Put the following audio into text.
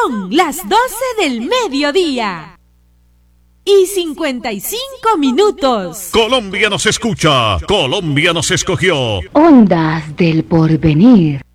Son las 12 del mediodía y 55 minutos. Colombia nos escucha, Colombia nos escogió. Ondas del Porvenir.